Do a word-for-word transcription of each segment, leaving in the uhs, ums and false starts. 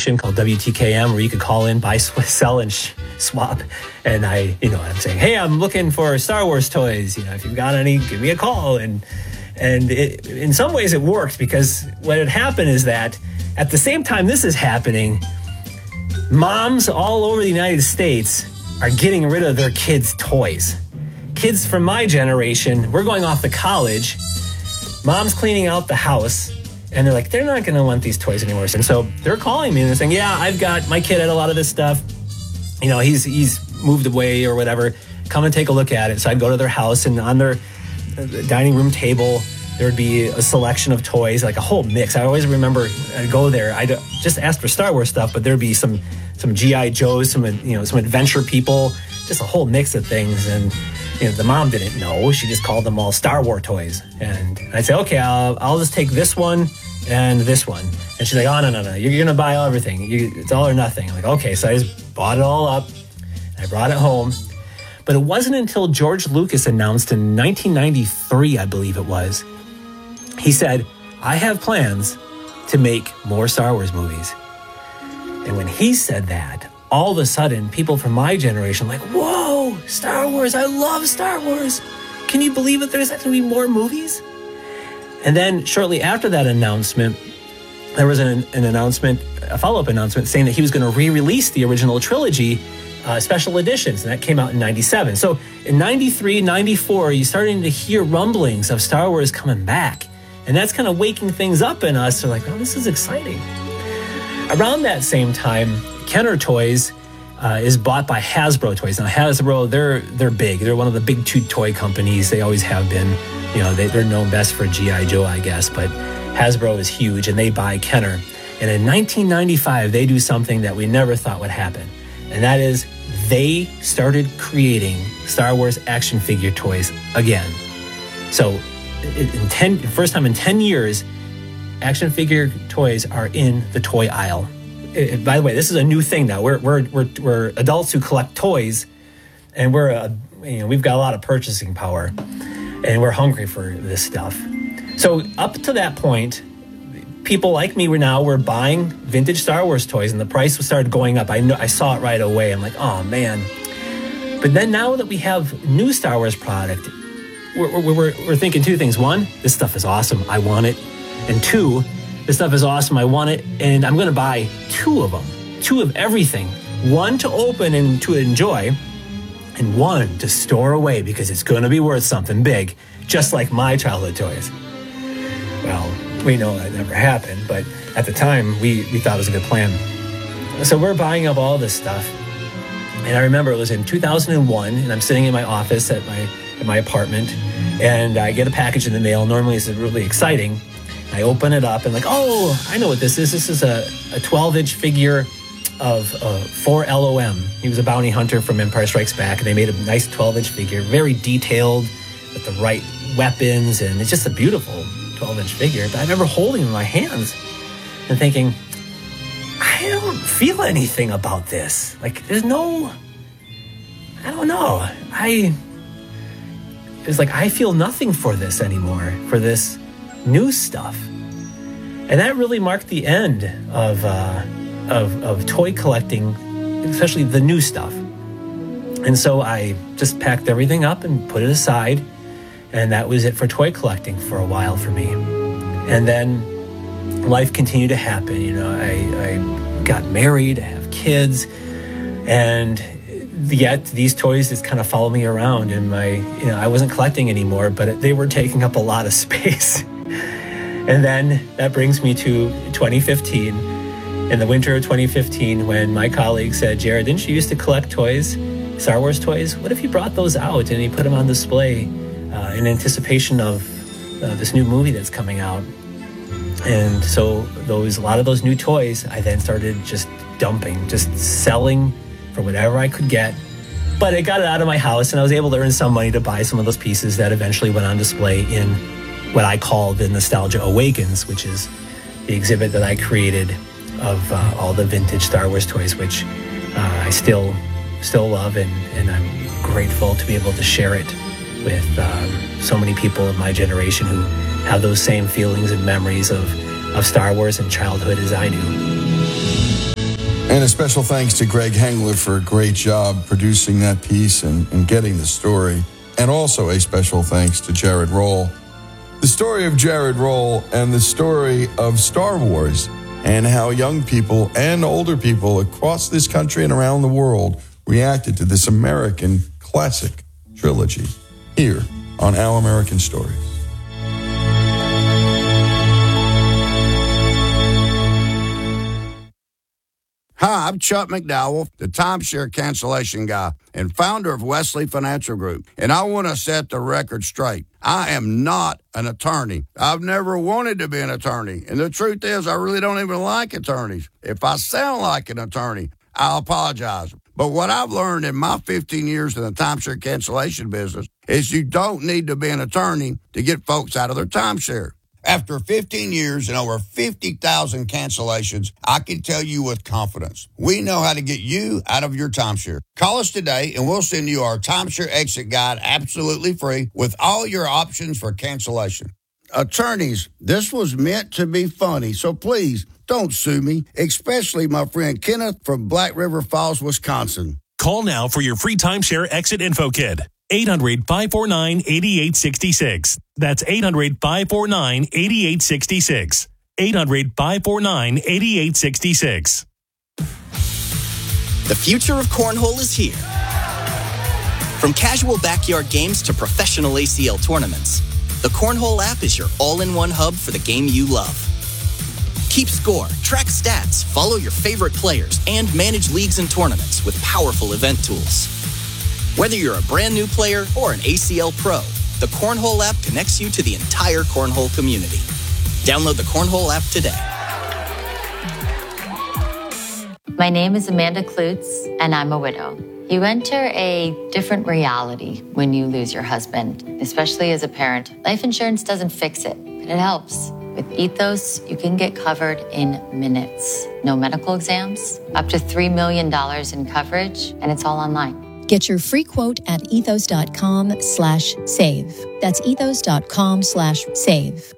station called W T K M where you could call in, buy, sell, and sh- swap. And I, you know, I'm saying, hey, I'm looking for Star Wars toys. You know, if you've got any, give me a call. And and it, in some ways it worked, because what had happened is that at the same time this is happening, moms all over the United States are getting rid of their kids' toys. Kids from my generation, we're going off to college. Mom's cleaning out the house, and they're like, they're not going to want these toys anymore. And so they're calling me and they're saying, yeah, I've got, my kid had a lot of this stuff. You know, he's he's moved away or whatever. Come and take a look at it. So I'd go to their house, and on their dining room table, there would be a selection of toys, like a whole mix. I always remember I'd go there. I'd just ask for Star Wars stuff, but there'd be some some G I Joes, some, you know, some adventure people, just a whole mix of things. And you know, the mom didn't know. She just called them all Star Wars toys. And I'd say, okay, I'll, I'll just take this one and this one. And she's like, oh, no, no, no. You're going to buy everything. You, it's all or nothing. I'm like, okay. So I just bought it all up. I brought it home. But it wasn't until George Lucas announced in nineteen ninety-three, I believe it was, he said, I have plans to make more Star Wars movies. And when he said that, all of a sudden, people from my generation were like, whoa, Star Wars, I love Star Wars. Can you believe it? There's going to be more movies? And then shortly after that announcement, there was an, an announcement, a follow-up announcement saying that he was going to re-release the original trilogy, uh, special editions, and that came out in ninety-seven. So in ninety-three, ninety-four, you're starting to hear rumblings of Star Wars coming back. And that's kind of waking things up in us. We're like, oh, this is exciting. Around that same time, Kenner Toys uh, is bought by Hasbro Toys. Now, Hasbro, they're they're big. They're one of the big two toy companies. They always have been. You know, they, they're known best for G I Joe, I guess. But Hasbro is huge, and they buy Kenner. And in nineteen ninety-five, they do something that we never thought would happen. And that is they started creating Star Wars action figure toys again. So, in ten, first time in ten years, action figure toys are in the toy aisle. It, by the way, this is a new thing now. We're we're we're, we're adults who collect toys, and we're uh, you know we've got a lot of purchasing power, and we're hungry for this stuff. So up to that point, people like me were now were buying vintage Star Wars toys, and the price started going up. I know I saw it right away. I'm like, oh man! But then now that we have new Star Wars product, we're we're we're thinking two things. One, this stuff is awesome. I want it. And two, this stuff is awesome. I want it, and I'm going to buy two of them, two of everything. One to open and to enjoy, and one to store away because it's going to be worth something big, just like my childhood toys. Well, we know that never happened, but at the time, we, we thought it was a good plan. So we're buying up all this stuff, and I remember it was in two thousand one, and I'm sitting in my office at my at my apartment, and I get a package in the mail. Normally, it's really exciting. I open it up and like, oh, I know what this is. This is a, a twelve-inch figure of uh, four L O M. He was a bounty hunter from Empire Strikes Back, and they made a nice twelve-inch figure, very detailed, with the right weapons, and it's just a beautiful twelve-inch figure. But I remember holding it in my hands and thinking, I don't feel anything about this. Like, there's no, I don't know. I, it was like, I feel nothing for this anymore, for this new stuff. And that really marked the end of, uh, of, of toy collecting, especially the new stuff. And so I just packed everything up and put it aside. And that was it for toy collecting for a while for me. And then life continued to happen. You know, I, I got married, I have kids, and yet these toys just kind of follow me around. And my, you know, I wasn't collecting anymore, but they were taking up a lot of space. And then that brings me to twenty fifteen. In the winter of twenty fifteen, when my colleague said, Jared, didn't you used to collect toys, Star Wars toys? What if you brought those out and you put them on display uh, in anticipation of uh, this new movie that's coming out? And so those a lot of those new toys, I then started just dumping, just selling for whatever I could get. But it got it out of my house, and I was able to earn some money to buy some of those pieces that eventually went on display in what I call the Nostalgia Awakens, which is the exhibit that I created of uh, all the vintage Star Wars toys, which uh, I still still love, and, and I'm grateful to be able to share it with um, so many people of my generation who have those same feelings and memories of, of Star Wars and childhood as I do. And a special thanks to Greg Hengler for a great job producing that piece and, and getting the story. And also a special thanks to Jared Roll. The story of Jared Roll and the story of Star Wars and how young people and older people across this country and around the world reacted to this American classic trilogy here on Our American Stories. Hi, I'm Chuck McDowell, the timeshare cancellation guy and founder of Wesley Financial Group. And I want to set the record straight. I am not an attorney. I've never wanted to be an attorney. And the truth is, I really don't even like attorneys. If I sound like an attorney, I'll apologize. But what I've learned in my fifteen years in the timeshare cancellation business is you don't need to be an attorney to get folks out of their timeshare. After fifteen years and over fifty thousand cancellations, I can tell you with confidence, we know how to get you out of your timeshare. Call us today and we'll send you our timeshare exit guide absolutely free with all your options for cancellation. Attorneys, this was meant to be funny, so please don't sue me, especially my friend Kenneth from Black River Falls, Wisconsin. Call now for your free timeshare exit info kit. eight hundred, five four nine, eight eight six six. That's eight hundred, five four nine, eight eight six six. eight hundred, five four nine, eight eight six six. The future of cornhole is here. From casual backyard games to professional A C L tournaments, the Cornhole app is your all-in-one hub for the game you love. Keep score, track stats, follow your favorite players, and manage leagues and tournaments with powerful event tools. Whether you're a brand new player or an A C L pro, the Cornhole app connects you to the entire Cornhole community. Download the Cornhole app today. My name is Amanda Klutz, and I'm a widow. You enter a different reality when you lose your husband, especially as a parent. Life insurance doesn't fix it, but it helps. With Ethos, you can get covered in minutes. No medical exams, up to three million dollars in coverage, and it's all online. Get your free quote at ethos.com slash save. That's ethos.com slash save.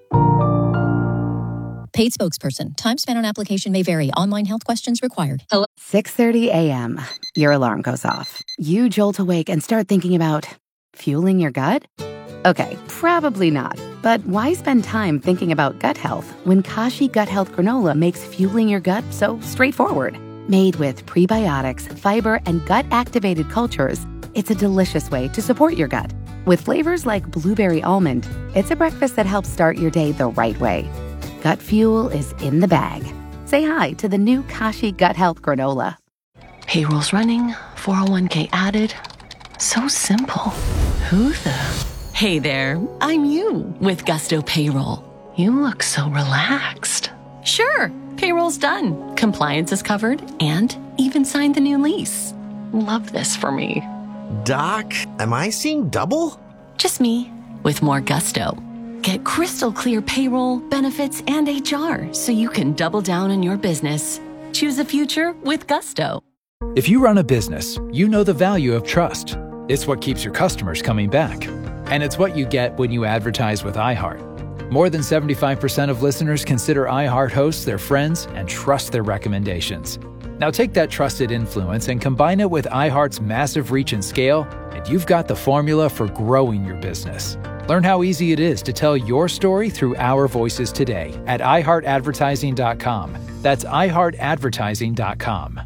Paid spokesperson. Time spent on application may vary. Online health questions required. Hello. six thirty a.m. Your alarm goes off. You jolt awake and start thinking about fueling your gut? Okay, probably not. But why spend time thinking about gut health when Kashi Gut Health Granola makes fueling your gut so straightforward? Made with prebiotics, fiber, and gut-activated cultures, it's a delicious way to support your gut. With flavors like blueberry almond, it's a breakfast that helps start your day the right way. Gut fuel is in the bag. Say hi to the new Kashi Gut Health Granola. Payroll's running, four oh one k added. So simple. Who the... Hey there, I'm you with Gusto Payroll. You look so relaxed. Sure, payroll's done. Compliance is covered and even signed the new lease. Love this for me. Doc, am I seeing double? Just me with more gusto. Get crystal clear payroll, benefits, and H R so you can double down on your business. Choose a future with Gusto. If you run a business, you know the value of trust. It's what keeps your customers coming back. And it's what you get when you advertise with iHeart. More than seventy-five percent of listeners consider iHeart hosts their friends and trust their recommendations. Now take that trusted influence and combine it with iHeart's massive reach and scale, and you've got the formula for growing your business. Learn how easy it is to tell your story through our voices today at i heart advertising dot com. That's i heart advertising dot com.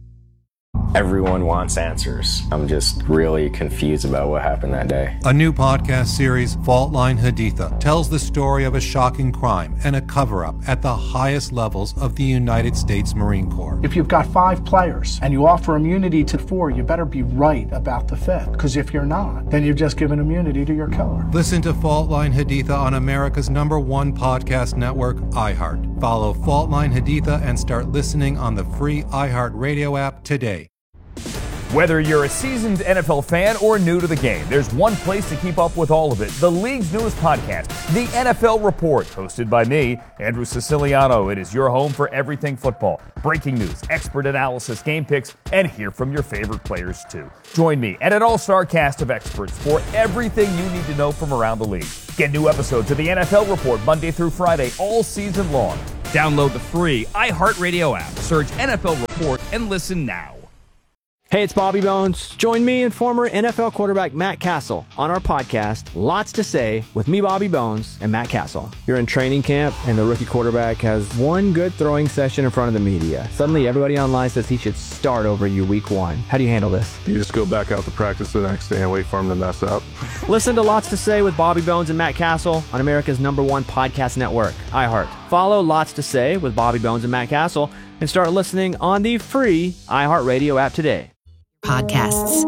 Everyone wants answers. I'm just really confused about what happened that day. A new podcast series, Fault Line Haditha, tells the story of a shocking crime and a cover-up at the highest levels of the United States Marine Corps. If you've got five players and you offer immunity to four, you better be right about the fifth. Because if you're not, then you've just given immunity to your killer. Listen to Fault Line Haditha on America's number one podcast network, iHeart. Follow Fault Line Haditha and start listening on the free iHeart Radio app today. Whether you're a seasoned N F L fan or new to the game, there's one place to keep up with all of it. The league's newest podcast, The N F L Report, hosted by me, Andrew Siciliano. It is your home for everything football. Breaking news, expert analysis, game picks, and hear from your favorite players too. Join me and an all-star cast of experts for everything you need to know from around the league. Get new episodes of The N F L Report Monday through Friday all season long. Download the free iHeartRadio app, search N F L Report, and listen now. Hey, it's Bobby Bones. Join me and former N F L quarterback Matt Castle on our podcast, Lots to Say, with me, Bobby Bones, and Matt Castle. You're in training camp, and the rookie quarterback has one good throwing session in front of the media. Suddenly, everybody online says he should start over you week one. How do you handle this? You just go back out to practice the next day and wait for him to mess up. Listen to Lots to Say with Bobby Bones and Matt Castle on America's number one podcast network, iHeart. Follow Lots to Say with Bobby Bones and Matt Castle and start listening on the free iHeartRadio app today. Podcasts.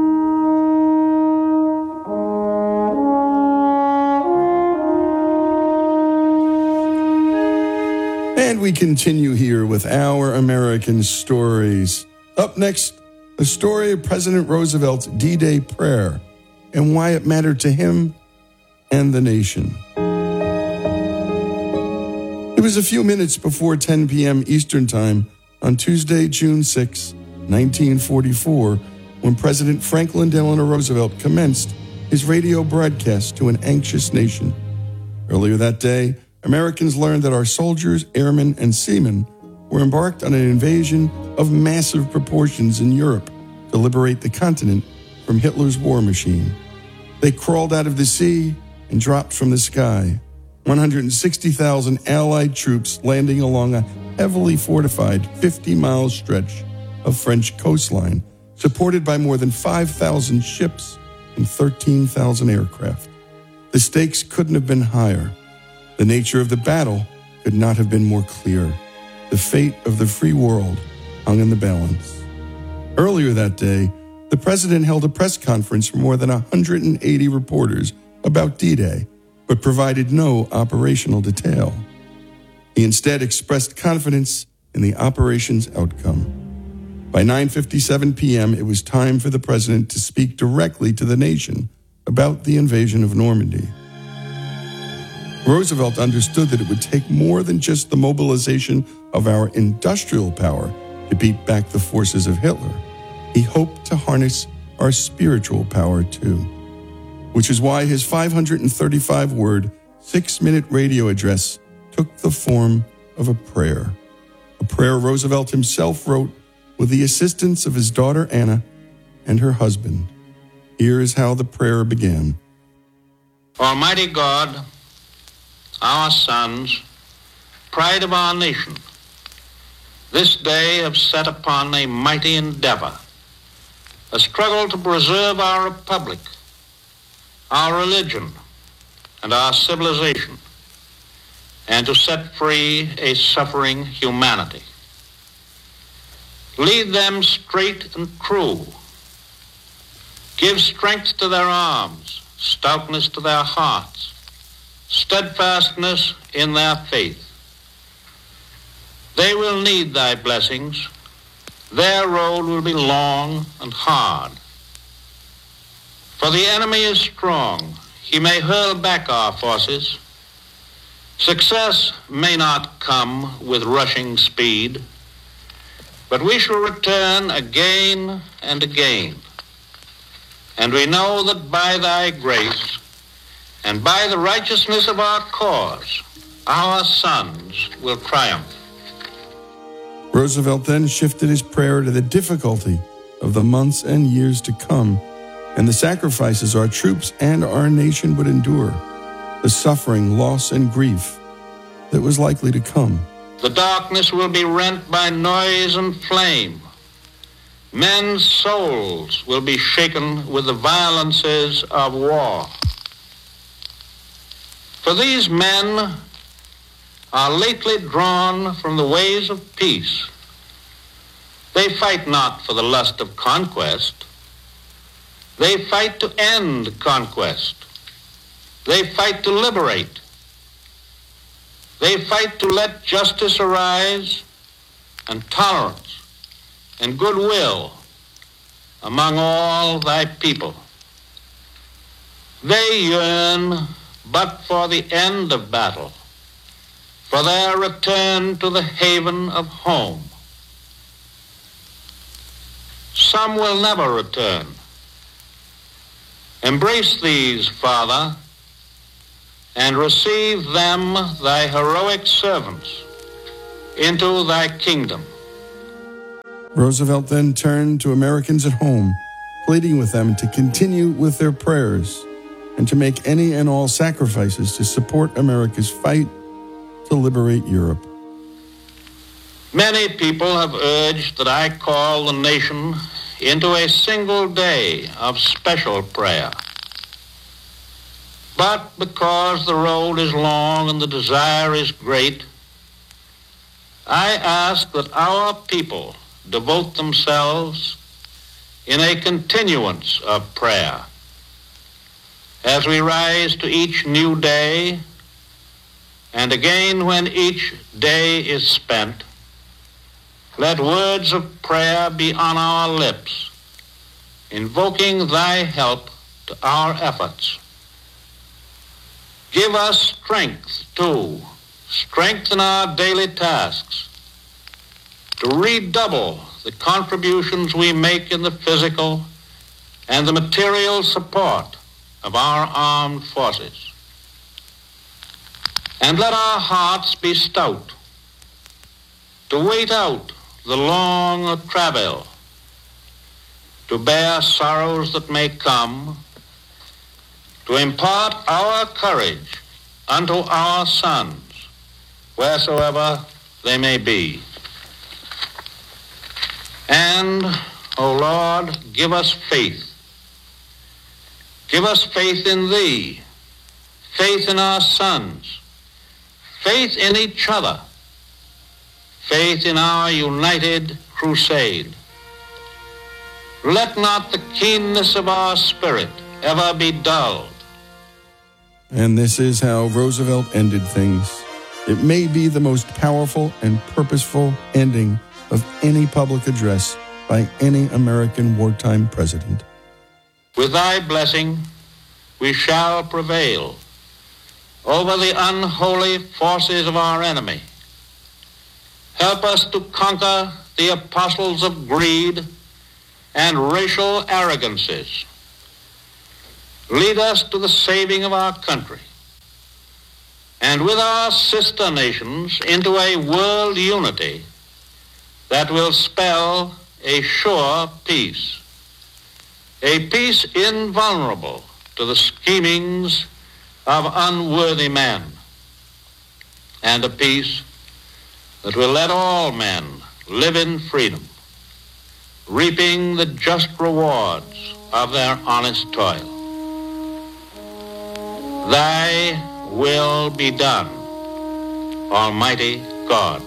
And we continue here with our American stories. Up next, the story of President Roosevelt's D-Day prayer and why it mattered to him and the nation. It was a few minutes before ten p.m. Eastern Time on Tuesday, June sixth, nineteen forty-four, when President Franklin Delano Roosevelt commenced his radio broadcast to an anxious nation. Earlier that day, Americans learned that our soldiers, airmen, and seamen were embarked on an invasion of massive proportions in Europe to liberate the continent from Hitler's war machine. They crawled out of the sea and dropped from the sky. one hundred sixty thousand Allied troops landing along a heavily fortified fifty-mile stretch of French coastline, supported by more than five thousand ships and thirteen thousand aircraft. The stakes couldn't have been higher. The nature of the battle could not have been more clear. The fate of the free world hung in the balance. Earlier that day, the president held a press conference for more than one hundred eighty reporters about D-Day, but provided no operational detail. He instead expressed confidence in the operation's outcome. By nine fifty-seven p.m., it was time for the president to speak directly to the nation about the invasion of Normandy. Roosevelt understood that it would take more than just the mobilization of our industrial power to beat back the forces of Hitler. He hoped to harness our spiritual power too, which is why his five hundred thirty-five word, six-minute radio address took the form of a prayer, a prayer Roosevelt himself wrote with the assistance of his daughter Anna and her husband. Here is how the prayer began. Almighty God, our sons, pride of our nation, this day have set upon a mighty endeavor, a struggle to preserve our republic, our religion, and our civilization, and to set free a suffering humanity. Lead them straight and true. Give strength to their arms, stoutness to their hearts, steadfastness in their faith. They will need thy blessings. Their road will be long and hard. For the enemy is strong. He may hurl back our forces. Success may not come with rushing speed, but we shall return again and again. And we know that by thy grace and by the righteousness of our cause, our sons will triumph. Roosevelt then shifted his prayer to the difficulty of the months and years to come, and the sacrifices our troops and our nation would endure, the suffering, loss, and grief that was likely to come. The darkness will be rent by noise and flame. Men's souls will be shaken with the violences of war. For these men are lately drawn from the ways of peace. They fight not for the lust of conquest. They fight to end conquest. They fight to liberate. They fight to let justice arise and tolerance and goodwill among all thy people. They yearn but for the end of battle, for their return to the haven of home. Some will never return. Embrace these, Father, and receive them, thy heroic servants, into thy kingdom. Roosevelt then turned to Americans at home, pleading with them to continue with their prayers and to make any and all sacrifices to support America's fight to liberate Europe. Many people have urged that I call the nation into a single day of special prayer. But because the road is long and the desire is great, I ask that our people devote themselves in a continuance of prayer. As we rise to each new day, and again when each day is spent, let words of prayer be on our lips, invoking thy help to our efforts. Give us strength, too, strength in our daily tasks, to redouble the contributions we make in the physical and the material support of our armed forces. And let our hearts be stout to wait out the long travail, to bear sorrows that may come, to impart our courage unto our sons, wheresoever they may be. And, O Lord, give us faith. Give us faith in Thee, faith in our sons, faith in each other, faith in our united crusade. Let not the keenness of our spirit ever be dulled. And this is how Roosevelt ended things. It may be the most powerful and purposeful ending of any public address by any American wartime president. With thy blessing, we shall prevail over the unholy forces of our enemy. Help us to conquer the apostles of greed and racial arrogances. Lead us to the saving of our country, and with our sister nations into a world unity that will spell a sure peace, a peace invulnerable to the schemings of unworthy men, and a peace that will let all men live in freedom, reaping the just rewards of their honest toil. Thy will be done, Almighty God.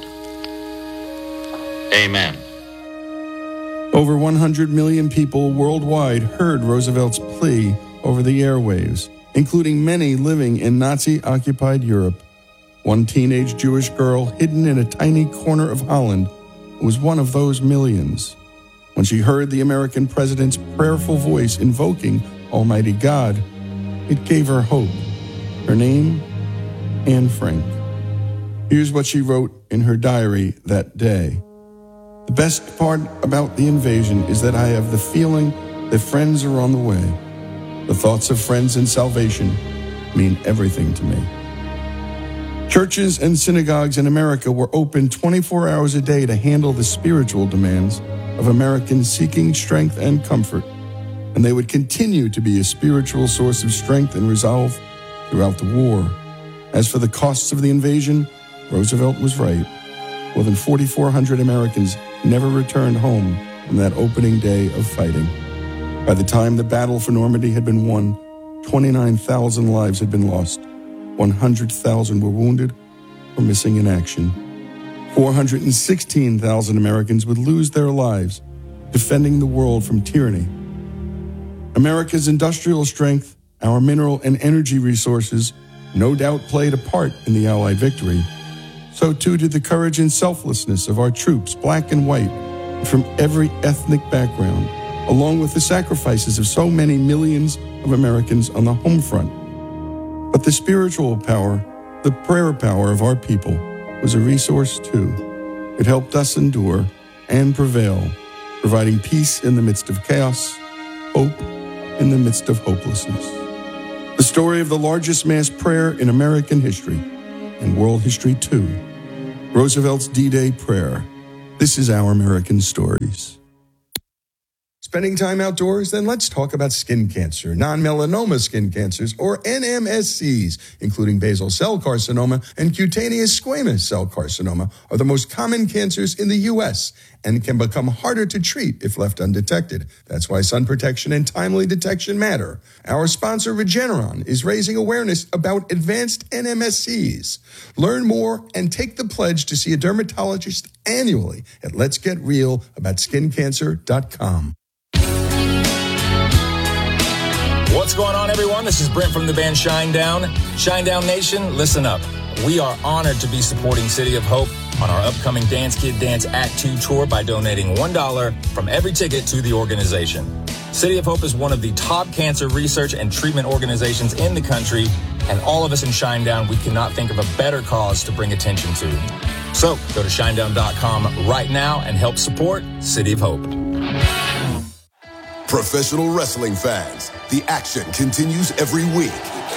Amen. Over one hundred million people worldwide heard Roosevelt's plea over the airwaves, including many living in Nazi-occupied Europe. One teenage Jewish girl hidden in a tiny corner of Holland was one of those millions. When she heard the American president's prayerful voice invoking Almighty God, it gave her hope. Her name, Anne Frank. Here's what she wrote in her diary that day. The best part about the invasion is that I have the feeling that friends are on the way. The thoughts of friends and salvation mean everything to me. Churches and synagogues in America were open twenty-four hours a day to handle the spiritual demands of Americans seeking strength and comfort, and they would continue to be a spiritual source of strength and resolve throughout the war. As for the costs of the invasion, Roosevelt was right. More than forty-four hundred Americans never returned home from that opening day of fighting. By the time the battle for Normandy had been won, twenty-nine thousand lives had been lost. one hundred thousand were wounded or missing in action. four hundred sixteen thousand Americans would lose their lives defending the world from tyranny. America's industrial strength, our mineral and energy resources, no doubt played a part in the Allied victory. So too did the courage and selflessness of our troops, black and white, and from every ethnic background, along with the sacrifices of so many millions of Americans on the home front. But the spiritual power, the prayer power of our people, was a resource too. It helped us endure and prevail, providing peace in the midst of chaos, hope in the midst of hopelessness. The story of the largest mass prayer in American history, and world history too, Roosevelt's D-Day prayer. This is Our American Stories. Spending time outdoors? Then let's talk about skin cancer, non-melanoma skin cancers, or N M S Cs, including basal cell carcinoma and cutaneous squamous cell carcinoma, are the most common cancers in the U S and can become harder to treat if left undetected. That's why sun protection and timely detection matter. Our sponsor, Regeneron, is raising awareness about advanced N M S Cs. Learn more and take the pledge to see a dermatologist annually at lets get real about skin cancer dot com. What's going on, everyone? This is Brent from the band Shinedown. Shinedown Nation, listen up. We are honored to be supporting City of Hope on our upcoming Dance Kid Dance Act two tour by donating one dollar from every ticket to the organization. City of Hope is one of the top cancer research and treatment organizations in the country, and all of us in Shinedown, we cannot think of a better cause to bring attention to. So go to shinedown dot com right now and help support City of Hope. Professional wrestling fans, the action continues every week.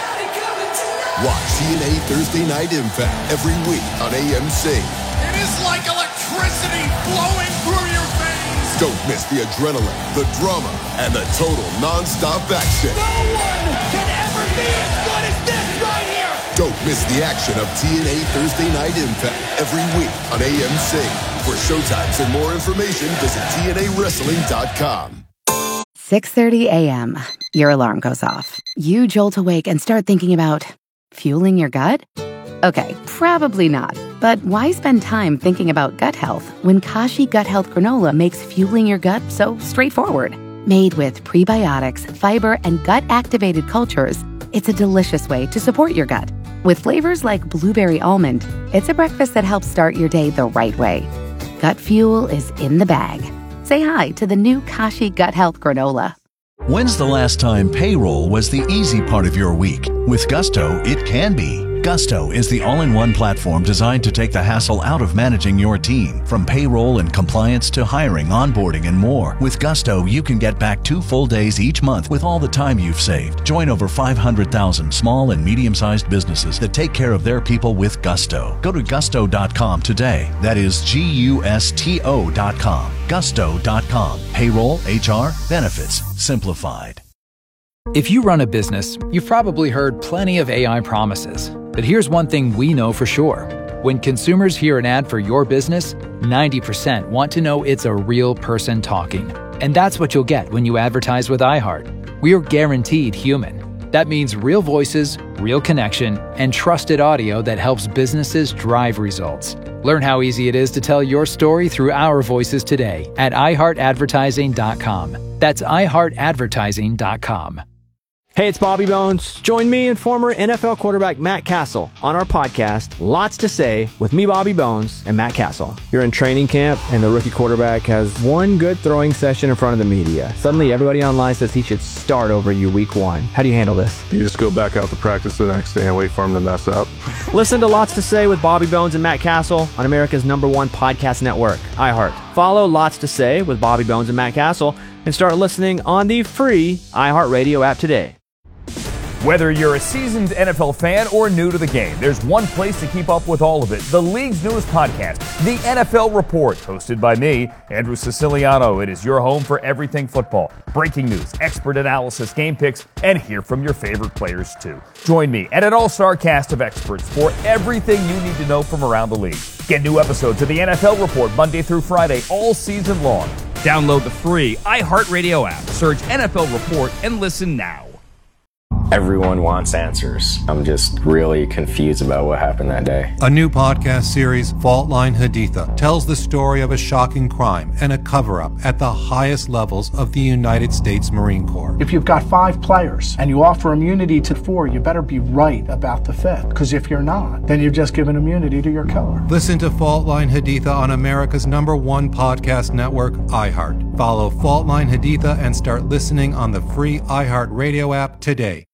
Watch T N A Thursday Night Impact every week on A M C. It is like electricity flowing through your veins. Don't miss the adrenaline, the drama, and the total non-stop action. No one can ever be as good as this right here. Don't miss the action of T N A Thursday Night Impact every week on A M C. For showtimes and more information, visit T N A wrestling dot com. six thirty a.m. Your alarm goes off. You jolt awake and start thinking about fueling your gut? Okay, probably not. But why spend time thinking about gut health when Kashi Gut Health Granola makes fueling your gut so straightforward? Made with prebiotics, fiber, and gut-activated cultures, it's a delicious way to support your gut. With flavors like blueberry almond, it's a breakfast that helps start your day the right way. Gut fuel is in the bag. Say hi to the new Kashi Gut Health Granola. When's the last time payroll was the easy part of your week? With Gusto, it can be. Gusto is the all-in-one platform designed to take the hassle out of managing your team. From payroll and compliance to hiring, onboarding, and more. With Gusto, you can get back two full days each month with all the time you've saved. Join over five hundred thousand small and medium-sized businesses that take care of their people with Gusto. Go to gusto dot com today. That is G U S T O dot com. gusto dot com. Payroll, H R, benefits, simplified. If you run a business, you've probably heard plenty of A I promises. But here's one thing we know for sure. When consumers hear an ad for your business, ninety percent want to know it's a real person talking. And that's what you'll get when you advertise with iHeart. We are guaranteed human. That means real voices, real connection, and trusted audio that helps businesses drive results. Learn how easy it is to tell your story through our voices today at i heart advertising dot com. That's i heart advertising dot com. Hey, it's Bobby Bones. Join me and former N F L quarterback Matt Castle on our podcast, Lots to Say, with me, Bobby Bones, and Matt Castle. You're in training camp, and the rookie quarterback has one good throwing session in front of the media. Suddenly, everybody online says he should start over you week one. How do you handle this? You just go back out to practice the next day and wait for him to mess up. Listen to Lots to Say with Bobby Bones and Matt Castle on America's number one podcast network, iHeart. Follow Lots to Say with Bobby Bones and Matt Castle and start listening on the free iHeartRadio app today. Whether you're a seasoned N F L fan or new to the game, there's one place to keep up with all of it. The league's newest podcast, The N F L Report, hosted by me, Andrew Siciliano. It is your home for everything football. Breaking news, expert analysis, game picks, and hear from your favorite players too. Join me and an all-star cast of experts for everything you need to know from around the league. Get new episodes of The N F L Report Monday through Friday all season long. Download the free iHeartRadio app, search N F L Report, and listen now. Everyone wants answers. I'm just really confused about what happened that day. A new podcast series, Fault Line Haditha, tells the story of a shocking crime and a cover-up at the highest levels of the United States Marine Corps. If you've got five players and you offer immunity to four, you better be right about the fifth. Because if you're not, then you've just given immunity to your killer. Listen to Fault Line Haditha on America's number one podcast network, iHeart. Follow Fault Line Haditha and start listening on the free iHeart Radio app today.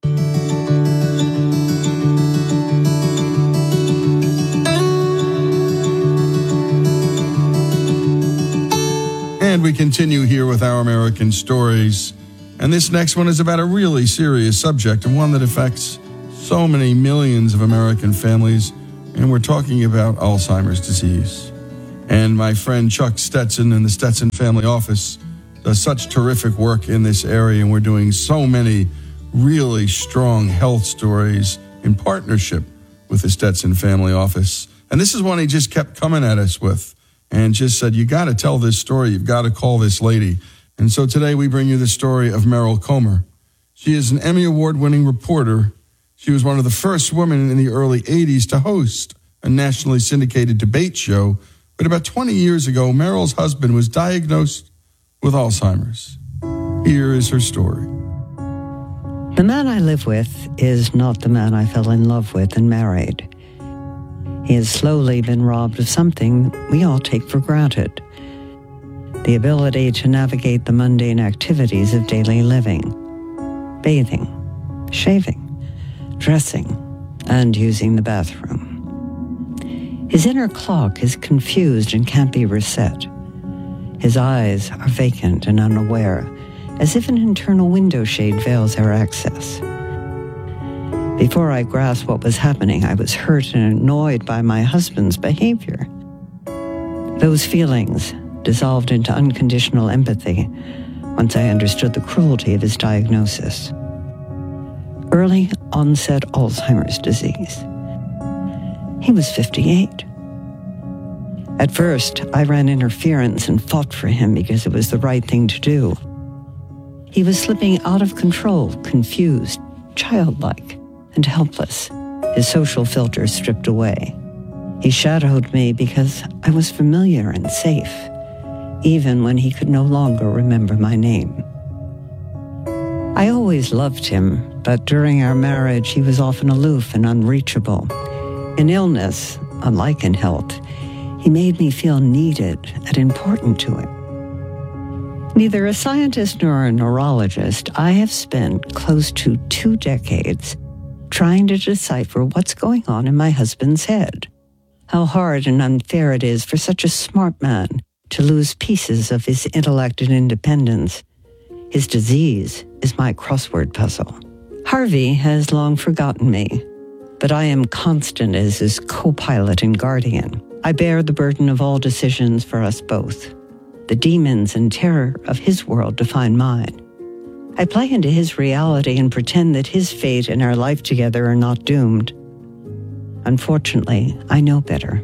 And we continue here with Our American Stories. And this next one is about a really serious subject and one that affects so many millions of American families and we're talking about Alzheimer's disease. And my friend Chuck Stetson in the Stetson Family Office does such terrific work in this area, and we're doing so many really strong health stories in partnership with the Stetson Family Office. And this is one he just kept coming at us with and just said, you got to tell this story. You've got to call this lady. And so today we bring you the story of Merrill Comer. She is an Emmy Award-winning reporter. She was one of the first women in the early eighties to host a nationally syndicated debate show. But about twenty years ago, Merrill's husband was diagnosed with Alzheimer's. Here is her story. The man I live with is not the man I fell in love with and married. He has slowly been robbed of something we all take for granted: the ability to navigate the mundane activities of daily living: bathing, shaving, dressing, and using the bathroom. His inner clock is confused and can't be reset. His eyes are vacant and unaware, as if an internal window shade veils our access. Before I grasped what was happening, I was hurt and annoyed by my husband's behavior. Those feelings dissolved into unconditional empathy once I understood the cruelty of his diagnosis: early onset Alzheimer's disease. He was fifty-eight. At first, I ran interference and fought for him because it was the right thing to do. He was slipping out of control, confused, childlike, and helpless, his social filters stripped away. He shadowed me because I was familiar and safe, even when he could no longer remember my name. I always loved him, but during our marriage, he was often aloof and unreachable. In illness, unlike in health, he made me feel needed and important to him. Neither a scientist nor a neurologist, I have spent close to two decades trying to decipher what's going on in my husband's head. How hard and unfair it is for such a smart man to lose pieces of his intellect and independence. His disease is my crossword puzzle. Harvey has long forgotten me, but I am constant as his co-pilot and guardian. I bear the burden of all decisions for us both. The demons and terror of his world define mine. I play into his reality and pretend that his fate and our life together are not doomed. Unfortunately, I know better.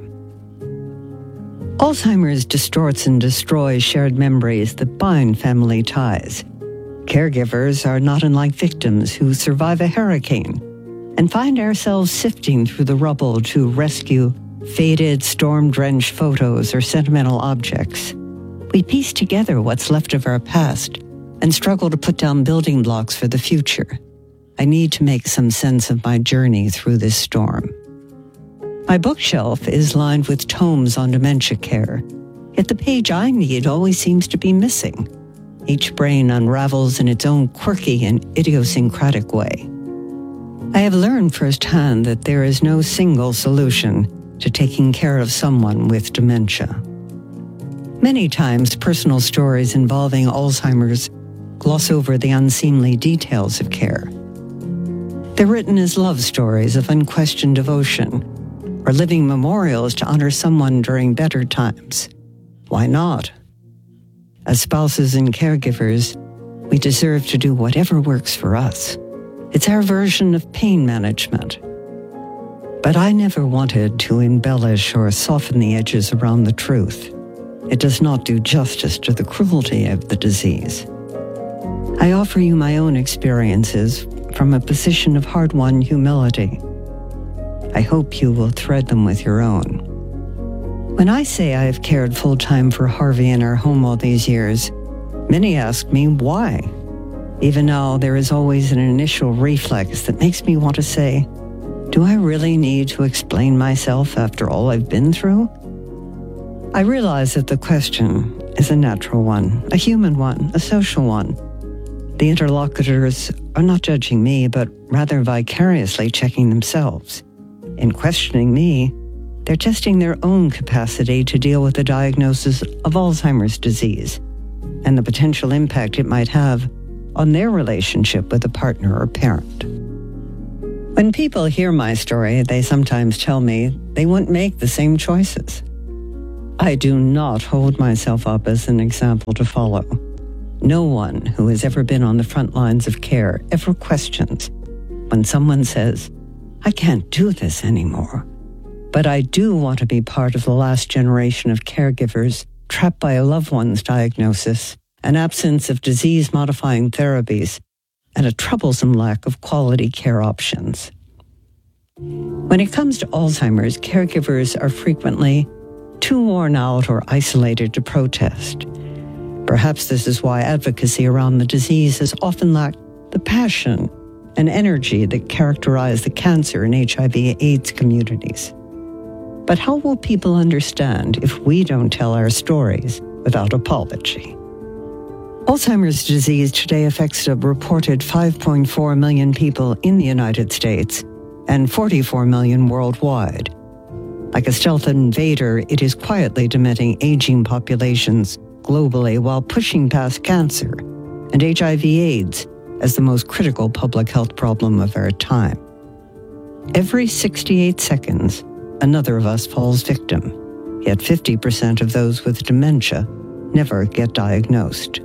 Alzheimer's distorts and destroys shared memories that bind family ties. Caregivers are not unlike victims who survive a hurricane and find ourselves sifting through the rubble to rescue faded, storm-drenched photos or sentimental objects. We piece together what's left of our past and struggle to put down building blocks for the future. I need to make some sense of my journey through this storm. My bookshelf is lined with tomes on dementia care, yet the page I need always seems to be missing. Each brain unravels in its own quirky and idiosyncratic way. I have learned firsthand that there is no single solution to taking care of someone with dementia. Many times, personal stories involving Alzheimer's gloss over the unseemly details of care. They're written as love stories of unquestioned devotion, or living memorials to honor someone during better times. Why not? As spouses and caregivers, we deserve to do whatever works for us. It's our version of pain management. But I never wanted to embellish or soften the edges around the truth. It does not do justice to the cruelty of the disease. I offer you my own experiences from a position of hard-won humility. I hope you will thread them with your own. When I say I have cared full-time for Harvey in our home all these years, many ask me why. Even now, there is always an initial reflex that makes me want to say, do I really need to explain myself after all I've been through? I realize that the question is a natural one, a human one, a social one. The interlocutors are not judging me, but rather vicariously checking themselves. In questioning me, they're testing their own capacity to deal with the diagnosis of Alzheimer's disease and the potential impact it might have on their relationship with a partner or parent. When people hear my story, they sometimes tell me they wouldn't make the same choices. I do not hold myself up as an example to follow. No one who has ever been on the front lines of care ever questions when someone says, I can't do this anymore. But I do want to be part of the last generation of caregivers trapped by a loved one's diagnosis, an absence of disease-modifying therapies, and a troublesome lack of quality care options. When it comes to Alzheimer's, caregivers are frequently too worn out or isolated to protest. Perhaps this is why advocacy around the disease has often lacked the passion and energy that characterize the cancer and H I V AIDS communities. But how will people understand if we don't tell our stories without apology? Alzheimer's disease today affects a reported five point four million people in the United States and forty-four million worldwide. Like a stealth invader, it is quietly dementing aging populations globally while pushing past cancer and H I V AIDS as the most critical public health problem of our time. Every sixty-eight seconds, another of us falls victim, yet fifty percent of those with dementia never get diagnosed.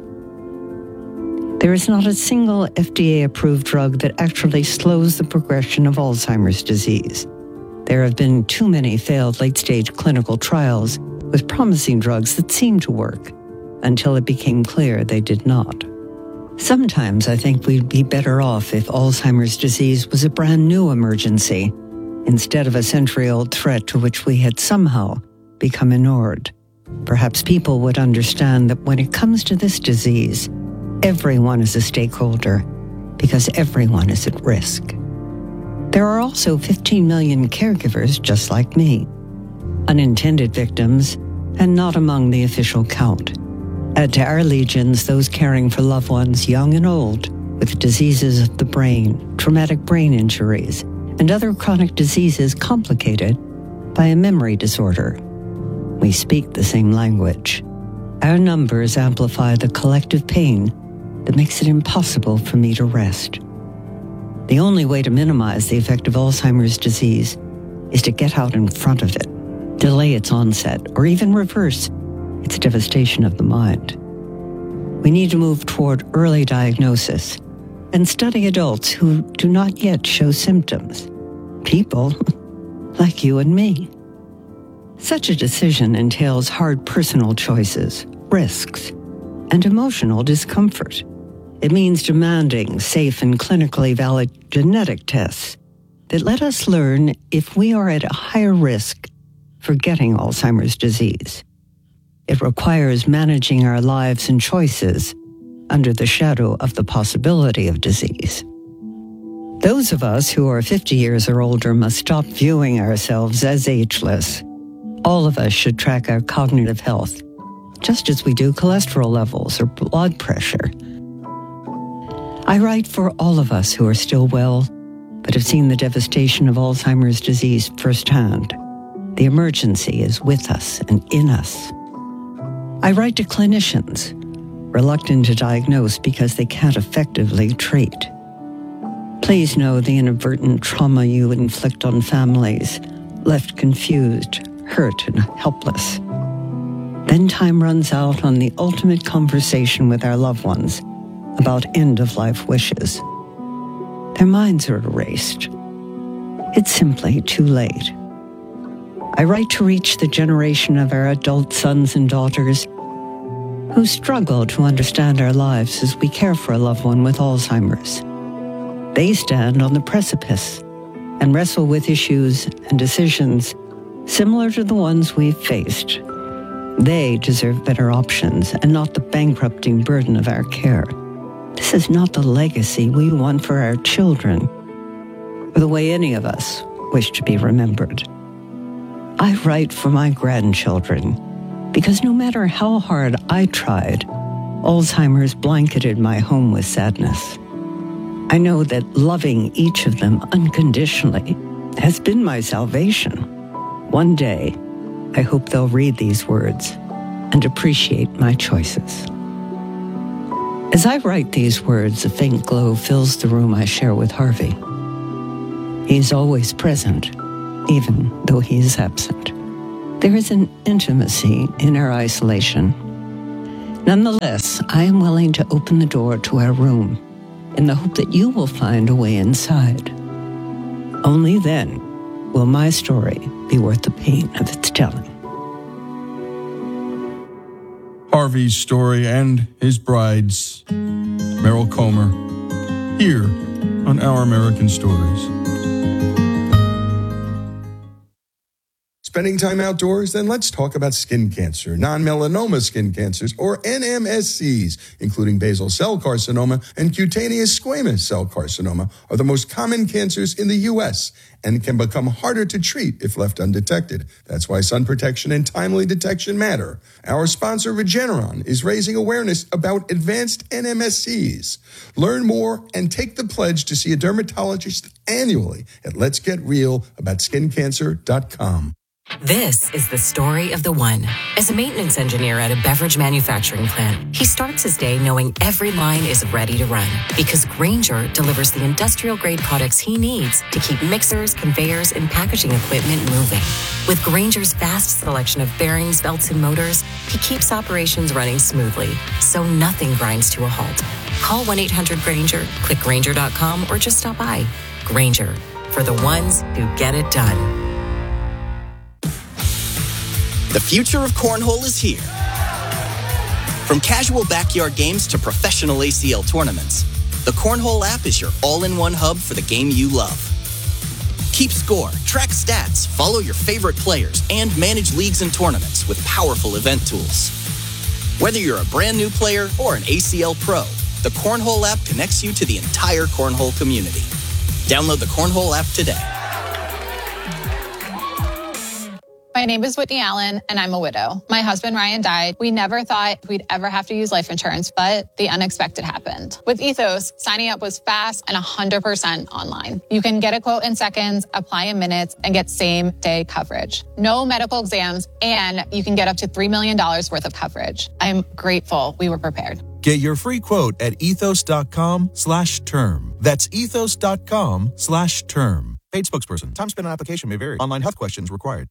There is not a single F D A-approved drug that actually slows the progression of Alzheimer's disease. There have been too many failed late-stage clinical trials with promising drugs that seemed to work until it became clear they did not. Sometimes I think we'd be better off if Alzheimer's disease was a brand new emergency instead of a century-old threat to which we had somehow become inured. Perhaps people would understand that when it comes to this disease, everyone is a stakeholder because everyone is at risk. There are also fifteen million caregivers just like me, unintended victims, and not among the official count. Add to our legions those caring for loved ones, young and old, with diseases of the brain, traumatic brain injuries, and other chronic diseases complicated by a memory disorder. We speak the same language. Our numbers amplify the collective pain that makes it impossible for me to rest. The only way to minimize the effect of Alzheimer's disease is to get out in front of it, delay its onset, or even reverse its devastation of the mind. We need to move toward early diagnosis and study adults who do not yet show symptoms. People like you and me. Such a decision entails hard personal choices, risks, and emotional discomfort. It means demanding safe and clinically valid genetic tests that let us learn if we are at a higher risk for getting Alzheimer's disease. It requires managing our lives and choices under the shadow of the possibility of disease. Those of us who are fifty years or older must stop viewing ourselves as ageless. All of us should track our cognitive health, just as we do cholesterol levels or blood pressure. I write for all of us who are still well, but have seen the devastation of Alzheimer's disease firsthand. The emergency is with us and in us. I write to clinicians, reluctant to diagnose because they can't effectively treat. Please know the inadvertent trauma you inflict on families, left confused, hurt, and helpless. Then time runs out on the ultimate conversation with our loved ones about end-of-life wishes. Their minds are erased. It's simply too late. I write to reach the generation of our adult sons and daughters who struggle to understand our lives as we care for a loved one with Alzheimer's. They stand on the precipice and wrestle with issues and decisions similar to the ones we've faced. They deserve better options and not the bankrupting burden of our care. This is not the legacy we want for our children, or the way any of us wish to be remembered. I write for my grandchildren because no matter how hard I tried, Alzheimer's blanketed my home with sadness. I know that loving each of them unconditionally has been my salvation. One day, I hope they'll read these words and appreciate my choices. As I write these words, a faint glow fills the room I share with Harvey. He's always present, even though he is absent. There is an intimacy in our isolation. Nonetheless, I am willing to open the door to our room in the hope that you will find a way inside. Only then will my story be worth the pain of its telling. Harvey's story and his bride's, Meryl Comer, here on Our American Stories. Spending time outdoors? Then let's talk about skin cancer, non-melanoma skin cancers, or N M S Cs, including basal cell carcinoma and cutaneous squamous cell carcinoma, are the most common cancers in the U S and can become harder to treat if left undetected. That's why sun protection and timely detection matter. Our sponsor, Regeneron, is raising awareness about advanced N M S Cs. Learn more and take the pledge to see a dermatologist annually at lets get real about skin cancer dot com. This is the story of the one. As a maintenance engineer at a beverage manufacturing plant, he starts his day knowing every line is ready to run because Grainger delivers the industrial-grade products he needs to keep mixers, conveyors, and packaging equipment moving. With Grainger's vast selection of bearings, belts, and motors, he keeps operations running smoothly, so nothing grinds to a halt. Call one eight hundred Grainger, click Grainger dot com, or just stop by. Grainger, for the ones who get it done. The future of cornhole is here. From casual backyard games to professional A C L tournaments, the Cornhole app is your all-in-one hub for the game you love. Keep score, track stats, follow your favorite players, and manage leagues and tournaments with powerful event tools. Whether you're a brand new player or an A C L pro, the Cornhole app connects you to the entire cornhole community. Download the Cornhole app today. My name is Whitney Allen, and I'm a widow. My husband, Ryan, died. We never thought we'd ever have to use life insurance, but the unexpected happened. With Ethos, signing up was fast and one hundred percent online. You can get a quote in seconds, apply in minutes, and get same-day coverage. No medical exams, and you can get up to three million dollars worth of coverage. I'm grateful we were prepared. Get your free quote at ethos.com slash term. That's ethos.com slash term. Paid spokesperson. Time spent on application may vary. Online health questions required.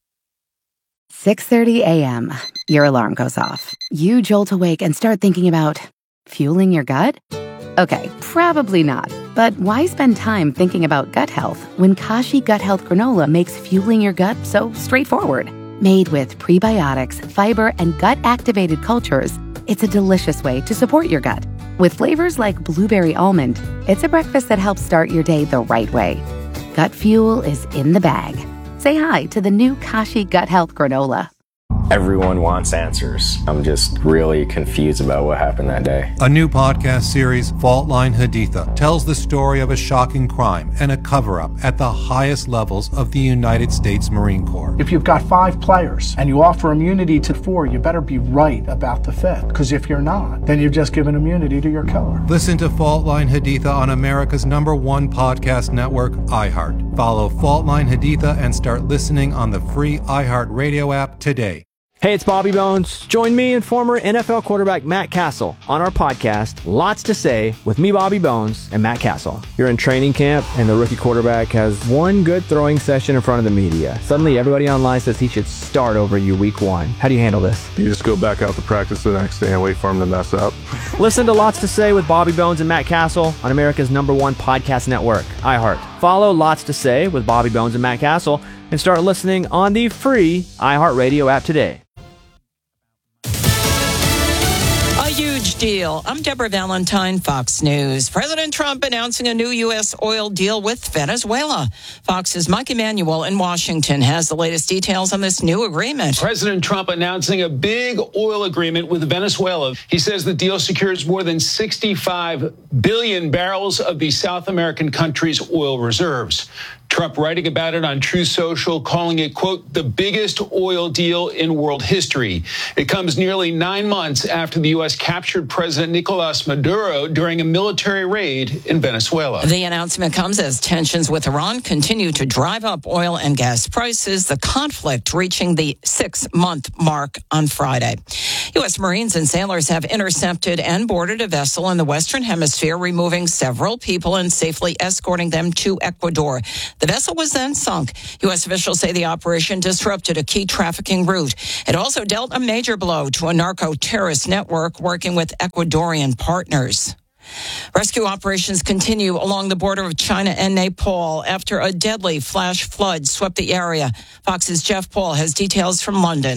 six thirty a.m. Your alarm goes off. You jolt awake and start thinking about fueling your gut? Okay, probably not. But why spend time thinking about gut health when Kashi Gut Health Granola makes fueling your gut so straightforward? Made with prebiotics, fiber, and gut-activated cultures, it's a delicious way to support your gut. With flavors like blueberry almond, it's a breakfast that helps start your day the right way. Gut fuel is in the bag. Say hi to the new Kashi Gut Health Granola. Everyone wants answers. I'm just really confused about what happened that day. A new podcast series, Fault Line Haditha, tells the story of a shocking crime and a cover-up at the highest levels of the United States Marine Corps. If you've got five players and you offer immunity to four, you better be right about the fifth. Because if you're not, then you've just given immunity to your killer. Listen to Fault Line Haditha on America's number one podcast network, iHeart. Follow Fault Line Haditha and start listening on the free iHeart Radio app today. Hey, it's Bobby Bones. Join me and former N F L quarterback Matt Castle on our podcast, Lots to Say, with me, Bobby Bones, and Matt Castle. You're in training camp, and the rookie quarterback has one good throwing session in front of the media. Suddenly, everybody online says he should start over you week one. How do you handle this? You just go back out to practice the next day and wait for him to mess up. Listen to Lots to Say with Bobby Bones and Matt Castle on America's number one podcast network, iHeart. Follow Lots to Say with Bobby Bones and Matt Castle and start listening on the free iHeart Radio app today. Huge deal. I'm Deborah Valentine, Fox News. President Trump announcing a new U S oil deal with Venezuela. Fox's Mike Emanuel in Washington has the latest details on this new agreement. President Trump announcing a big oil agreement with Venezuela. He says the deal secures more than sixty-five billion barrels of the South American country's oil reserves. Trump writing about it on Truth Social, calling it, quote, the biggest oil deal in world history. It comes nearly nine months after the U S captured captured President Nicolas Maduro during a military raid in Venezuela. The announcement comes as tensions with Iran continue to drive up oil and gas prices, the conflict reaching the six-month mark on Friday. U S. Marines and sailors have intercepted and boarded a vessel in the Western Hemisphere, removing several people and safely escorting them to Ecuador. The vessel was then sunk. U S officials say the operation disrupted a key trafficking route. It also dealt a major blow to a narco-terrorist network working with Ecuadorian partners. Rescue operations continue along the border of China and Nepal after a deadly flash flood swept the area. Fox's Jeff Paul has details from London.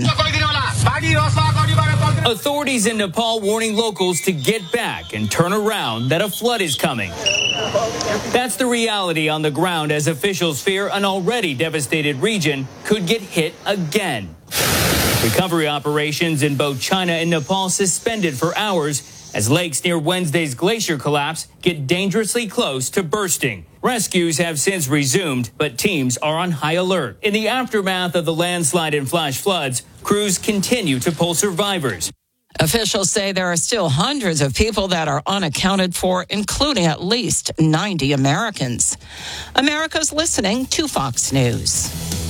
Authorities in Nepal warning locals to get back and turn around, that a flood is coming. That's the reality on the ground as officials fear an already devastated region could get hit again. Recovery operations in both China and Nepal suspended for hours as lakes near Wednesday's glacier collapse get dangerously close to bursting. Rescues have since resumed, but teams are on high alert. In the aftermath of the landslide and flash floods, crews continue to pull survivors. Officials say there are still hundreds of people that are unaccounted for, including at least ninety Americans. America's listening to Fox News.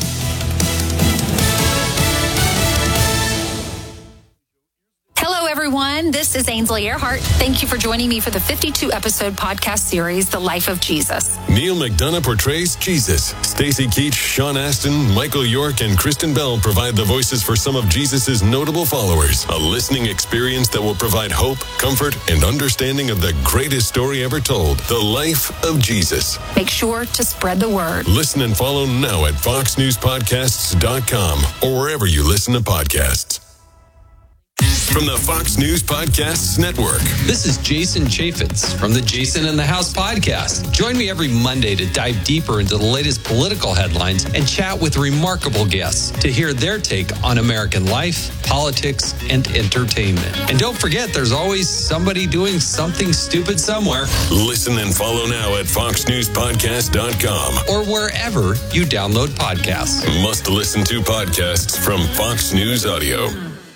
Hello, everyone. This is Ainsley Earhart. Thank you for joining me for the fifty-two episode podcast series, The Life of Jesus. Neil McDonough portrays Jesus. Stacey Keach, Sean Astin, Michael York, and Kristen Bell provide the voices for some of Jesus' notable followers. A listening experience that will provide hope, comfort, and understanding of the greatest story ever told, The Life of Jesus. Make sure to spread the word. Listen and follow now at fox news podcasts dot com or wherever you listen to podcasts. From the Fox News Podcasts Network. This is Jason Chaffetz from the Jason in the House podcast. Join me every Monday to dive deeper into the latest political headlines and chat with remarkable guests to hear their take on American life, politics, and entertainment. And don't forget, there's always somebody doing something stupid somewhere. Listen and follow now at fox news podcast dot com or wherever you download podcasts. Must listen to podcasts from Fox News Audio.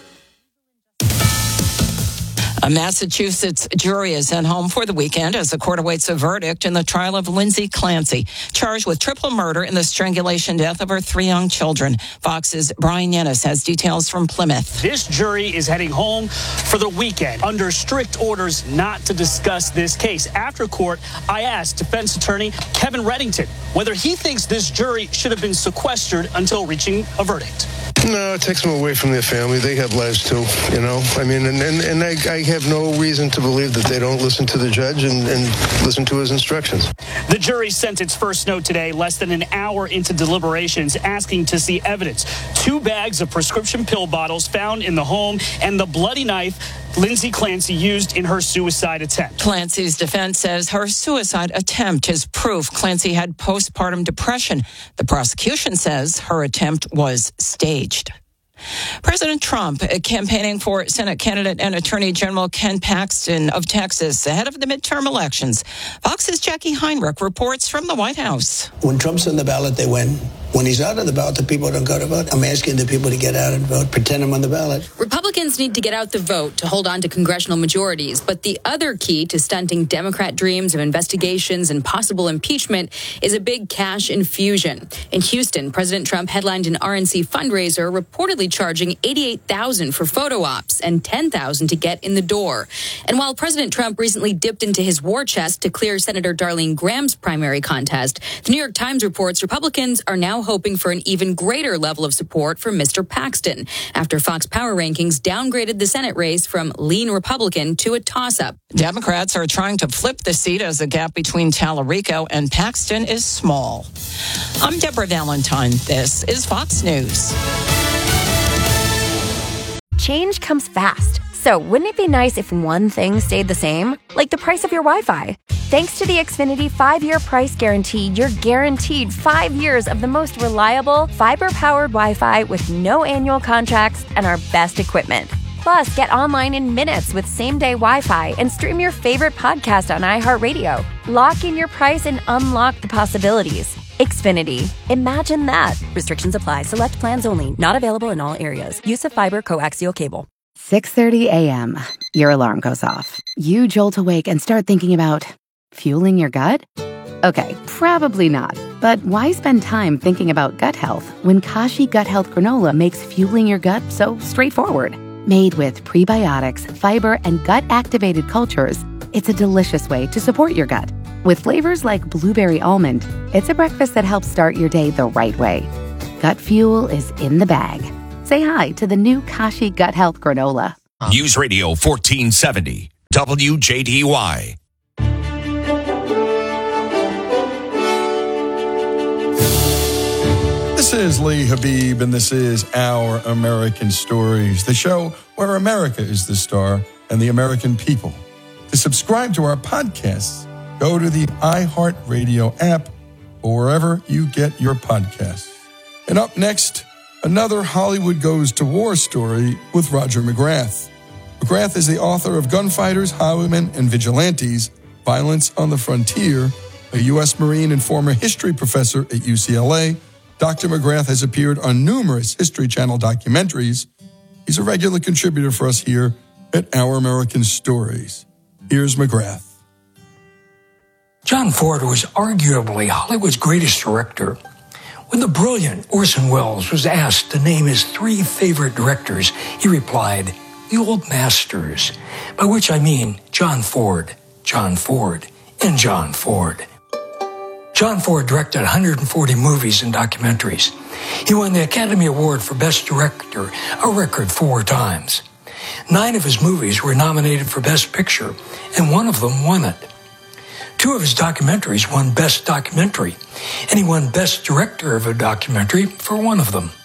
A Massachusetts jury is sent home for the weekend as the court awaits a verdict in the trial of Lindsay Clancy, charged with triple murder in the strangulation death of her three young children. Fox's Brian Yennis has details from Plymouth. This jury is heading home for the weekend under strict orders not to discuss this case. After court, I asked defense attorney Kevin Reddington whether he thinks this jury should have been sequestered until reaching a verdict. No, it takes them away from their family. They have lives too, you know. I mean, and, and, and I, I have no reason to believe that they don't listen to the judge and, and listen to his instructions. The jury sent its first note today, less than an hour into deliberations, asking to see evidence. Two bags of prescription pill bottles found in the home and the bloody knife Lindsay Clancy used in her suicide attempt. Clancy's defense says her suicide attempt is proof Clancy had postpartum depression. The prosecution says her attempt was staged. President Trump campaigning for Senate candidate and Attorney General Ken Paxton of Texas ahead of the midterm elections. Fox's Jackie Heinrich reports from the White House. When Trump's on the ballot, they win. When he's out of the ballot, the people don't go to vote. I'm asking the people to get out and vote, pretend I'm on the ballot. Republicans need to get out the vote to hold on to congressional majorities. But the other key to stunting Democrat dreams of investigations and possible impeachment is a big cash infusion. In Houston, President Trump headlined an R N C fundraiser, reportedly charging eighty-eight thousand dollars for photo ops and ten thousand dollars to get in the door. And while President Trump recently dipped into his war chest to clear Senator Darlene Graham's primary contest, the New York Times reports Republicans are now hoping for an even greater level of support for Mister Paxton after Fox Power Rankings downgraded the Senate race from lean Republican to a toss-up. Democrats are trying to flip the seat as the gap between Tallarico and Paxton is small. I'm Deborah Valentine. This is Fox News. Change comes fast. So wouldn't it be nice if one thing stayed the same? Like the price of your Wi-Fi. Thanks to the Xfinity five-year price guarantee, you're guaranteed five years of the most reliable, fiber-powered Wi-Fi with no annual contracts and our best equipment. Plus, get online in minutes with same-day Wi-Fi and stream your favorite podcast on iHeartRadio. Lock in your price and unlock the possibilities. Xfinity. Imagine that. Restrictions apply. Select plans only. Not available in all areas. Use of fiber coaxial cable. six thirty a.m., your alarm goes off. You jolt awake and start thinking about fueling your gut? Okay, probably not. But why spend time thinking about gut health when Kashi Gut Health Granola makes fueling your gut so straightforward? Made with prebiotics, fiber, and gut-activated cultures, it's a delicious way to support your gut. With flavors like blueberry almond, it's a breakfast that helps start your day the right way. Gut fuel is in the bag. Say hi to the new Kashi Gut Health Granola. News Radio fourteen seventy, W J D Y. This is Lee Habib, and this is Our American Stories, the show where America is the star and the American people. To subscribe to our podcasts, go to the iHeartRadio app or wherever you get your podcasts. And up next, another Hollywood Goes to War story with Roger McGrath. McGrath is the author of Gunfighters, Highwaymen, and Vigilantes, Violence on the Frontier, a U S Marine and former history professor at U C L A. Doctor McGrath has appeared on numerous History Channel documentaries. He's a regular contributor for us here at Our American Stories. Here's McGrath. John Ford was arguably Hollywood's greatest director. When the brilliant Orson Welles was asked to name his three favorite directors, he replied, "The old masters," by which I mean John Ford, John Ford, and John Ford. John Ford directed one hundred forty movies and documentaries. He won the Academy Award for Best Director a record four times. Nine of his movies were nominated for Best Picture, and one of them won it. Two of his documentaries won Best Documentary, and he won Best Director of a Documentary for one of them.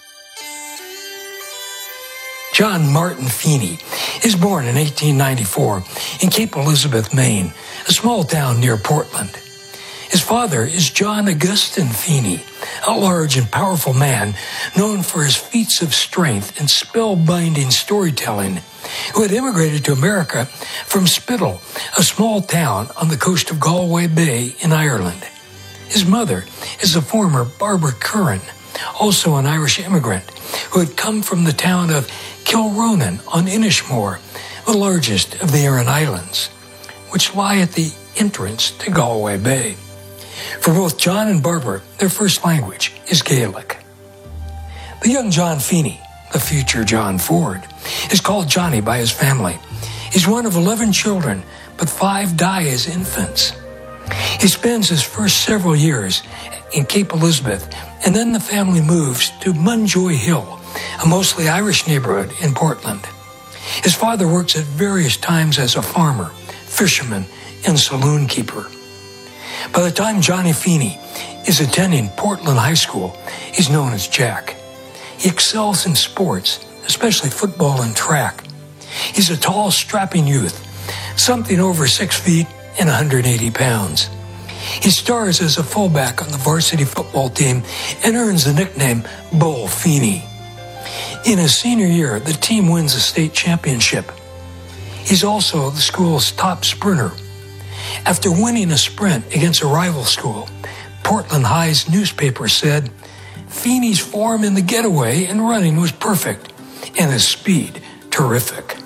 John Martin Feeney is born in eighteen ninety-four in Cape Elizabeth, Maine, a small town near Portland. His father is John Augustine Feeney, a large and powerful man known for his feats of strength and spellbinding storytelling, who had immigrated to America from Spittal, a small town on the coast of Galway Bay in Ireland. His mother is the former Barbara Curran, also an Irish immigrant, who had come from the town of Kilronan on Inishmore, the largest of the Aran Islands, which lie at the entrance to Galway Bay. For both John and Barbara, their first language is Gaelic. The young John Feeney, the future John Ford, is called Johnny by his family. He's one of eleven children, but five die as infants. He spends his first several years in Cape Elizabeth, and then the family moves to Munjoy Hill, a mostly Irish neighborhood in Portland. His father works at various times as a farmer, fisherman, and saloon keeper. By the time Johnny Feeney is attending Portland High School, he's known as Jack. He excels in sports, especially football and track. He's a tall, strapping youth, something over six feet and one hundred eighty pounds. He stars as a fullback on the varsity football team and earns the nickname Bull Feeney. In his senior year, the team wins a state championship. He's also the school's top sprinter. After winning a sprint against a rival school, Portland High's newspaper said, "Feeney's form in the getaway and running was perfect, and his speed terrific."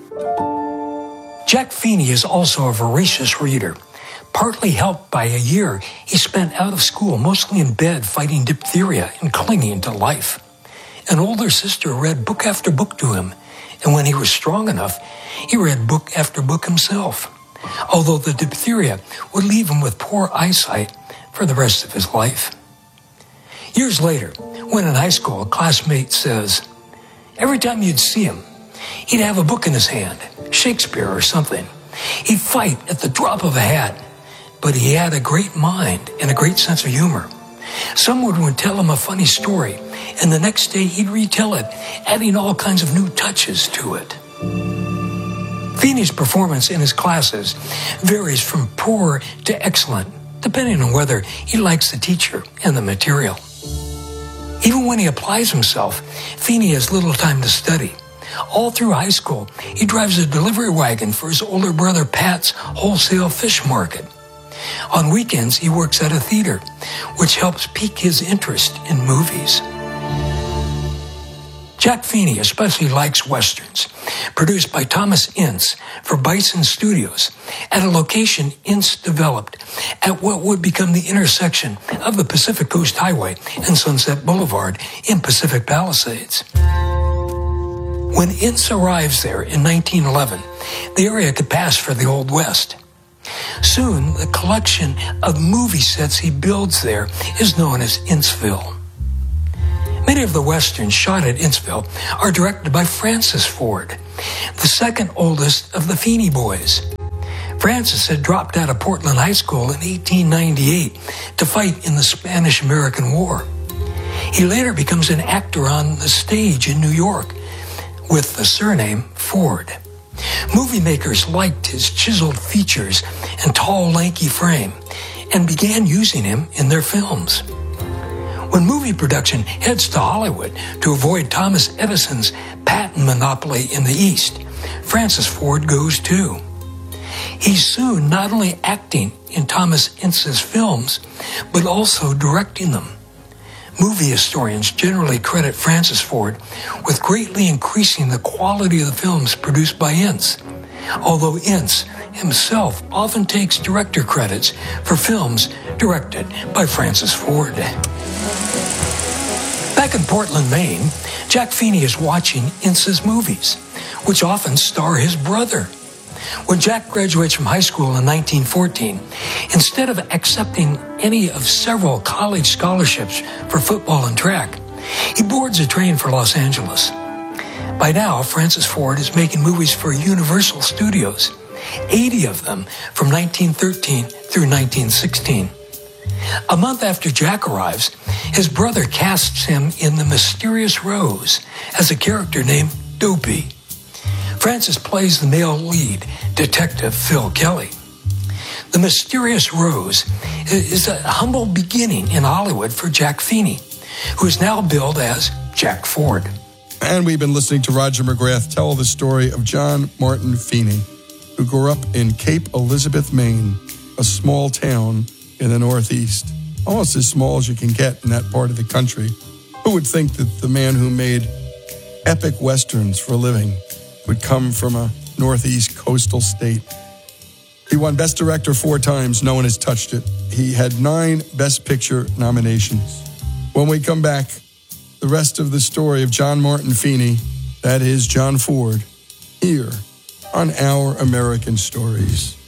Jack Feeney is also a voracious reader, partly helped by a year he spent out of school, mostly in bed fighting diphtheria and clinging to life. An older sister read book after book to him, and when he was strong enough, he read book after book himself, although the diphtheria would leave him with poor eyesight for the rest of his life. Years later, when in high school, a classmate says, every time you'd see him, he'd have a book in his hand, Shakespeare or something. He'd fight at the drop of a hat, but he had a great mind and a great sense of humor. Someone would tell him a funny story, and the next day he'd retell it, adding all kinds of new touches to it. Feeney's performance in his classes varies from poor to excellent, depending on whether he likes the teacher and the material. Even when he applies himself, Feeney has little time to study. All through high school, he drives a delivery wagon for his older brother Pat's wholesale fish market. On weekends, he works at a theater, which helps pique his interest in movies. Jack Feeney especially likes Westerns, produced by Thomas Ince for Bison Studios at a location Ince developed at what would become the intersection of the Pacific Coast Highway and Sunset Boulevard in Pacific Palisades. When Ince arrives there in nineteen eleven, the area could pass for the Old West. Soon, the collection of movie sets he builds there is known as Inceville. Many of the Westerns shot at Inceville are directed by Francis Ford, the second oldest of the Feeney boys. Francis had dropped out of Portland High School in eighteen ninety-eight to fight in the Spanish-American War. He later becomes an actor on the stage in New York with the surname Ford. Movie makers liked his chiseled features and tall, lanky frame and began using him in their films. When movie production heads to Hollywood to avoid Thomas Edison's patent monopoly in the East, Francis Ford goes too. He's soon not only acting in Thomas Ince's films, but also directing them. Movie historians generally credit Francis Ford with greatly increasing the quality of the films produced by Ince, although Ince himself often takes director credits for films directed by Francis Ford. Back in Portland, Maine, Jack Feeney is watching Ince's movies, which often star his brother. When Jack graduates from high school in nineteen fourteen, instead of accepting any of several college scholarships for football and track, he boards a train for Los Angeles. By now, Francis Ford is making movies for Universal Studios, eighty of them from nineteen thirteen through nineteen sixteen. A month after Jack arrives, his brother casts him in The Mysterious Rose as a character named Dopey. Francis plays the male lead, Detective Phil Kelly. The Mysterious Rose is a humble beginning in Hollywood for Jack Feeney, who is now billed as Jack Ford. And we've been listening to Roger McGrath tell the story of John Martin Feeney, who grew up in Cape Elizabeth, Maine, a small town in the Northeast, almost as small as you can get in that part of the country. Who would think that the man who made epic Westerns for a living would come from a Northeast coastal state? He won Best Director four times. No one has touched it. He had nine Best Picture nominations. When we come back, the rest of the story of John Martin Feeney, that is John Ford, here on Our American Stories.